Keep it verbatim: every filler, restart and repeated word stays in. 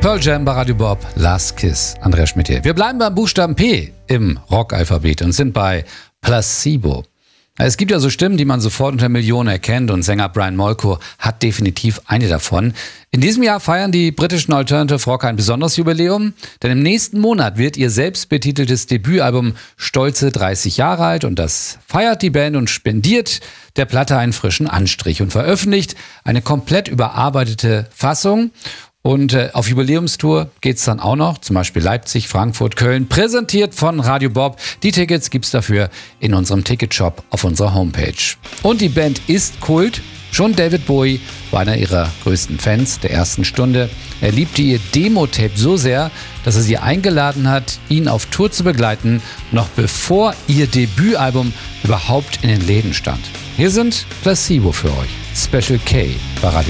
Pearl Jam bei Radio Bob, Last Kiss, Andreas Schmidt hier. Wir bleiben beim Buchstaben P im Rockalphabet und sind bei Placebo. Es gibt ja so Stimmen, die man sofort unter Millionen erkennt und Sänger Brian Molko hat definitiv eine davon. In diesem Jahr feiern die britischen Alternative Rocker ein besonderes Jubiläum, denn im nächsten Monat wird ihr selbstbetiteltes Debütalbum stolze dreißig Jahre alt und das feiert die Band und spendiert der Platte einen frischen Anstrich und veröffentlicht eine komplett überarbeitete Fassung. Und äh, auf Jubiläumstour geht's dann auch noch, zum Beispiel Leipzig, Frankfurt, Köln, präsentiert von Radio Bob. Die Tickets gibt's dafür in unserem Ticketshop auf unserer Homepage. Und die Band ist Kult. Schon David Bowie war einer ihrer größten Fans der ersten Stunde. Er liebte ihr Demo-Tape so sehr, dass er sie eingeladen hat, ihn auf Tour zu begleiten, noch bevor ihr Debütalbum überhaupt in den Läden stand. Hier sind Placebo für euch. Special K bei Radio